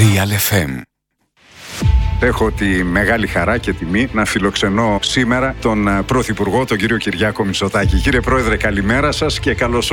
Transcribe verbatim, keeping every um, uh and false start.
Real εφ εμ. Έχω τη μεγάλη χαρά και τιμή να φιλοξενώ σήμερα τον Πρωθυπουργό, τον κύριο Κυριάκο Μητσοτάκη. Κύριε Πρόεδρε, καλημέρα σας και καλώς